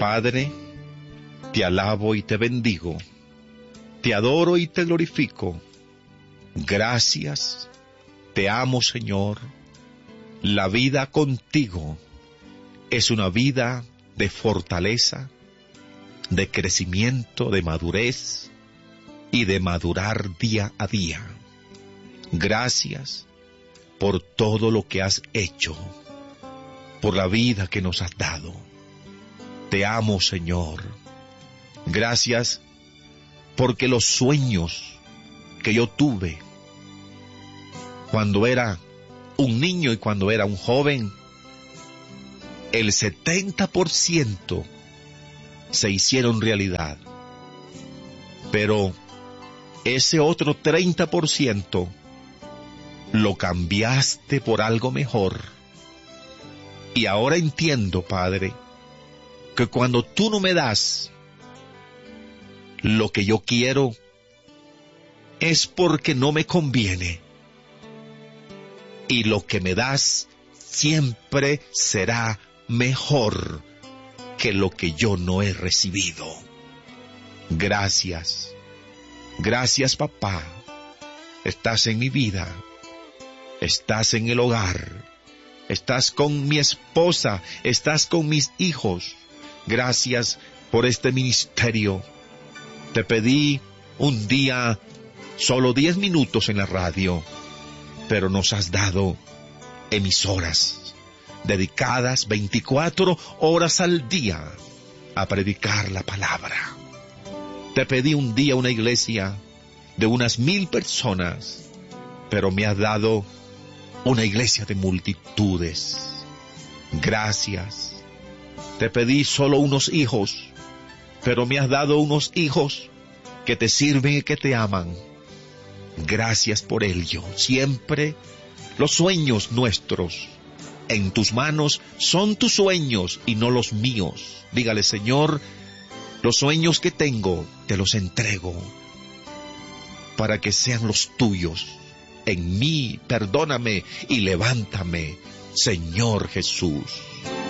Padre, te alabo y te bendigo, te adoro y te glorifico. Gracias, te amo, Señor. La vida contigo es una vida de fortaleza, de crecimiento, de madurez y de madurar día a día. Gracias por todo lo que has hecho, por la vida que nos has dado. Te amo, Señor. Gracias porque los sueños que yo tuve cuando era un niño y cuando era un joven, el 70% se hicieron realidad. Pero ese otro 30% lo cambiaste por algo mejor. Y ahora entiendo, Padre, que cuando tú no me das lo que yo quiero, es porque no me conviene. Y lo que me das siempre será mejor que lo que yo no he recibido. Gracias. Gracias, papá. Estás en mi vida. Estás en el hogar. Estás con mi esposa. Estás con mis hijos. Gracias por este ministerio. Te pedí un día solo 10 minutos en la radio, pero nos has dado emisoras dedicadas 24 horas al día a predicar la palabra. Te pedí un día una iglesia de unas 1000 personas, pero me has dado una iglesia de multitudes. Gracias. Te pedí solo unos hijos, pero me has dado unos hijos que te sirven y que te aman. Gracias por ello. Siempre los sueños nuestros en tus manos son tus sueños y no los míos. Dígale, Señor, los sueños que tengo te los entrego para que sean los tuyos. En mí, perdóname y levántame, Señor Jesús.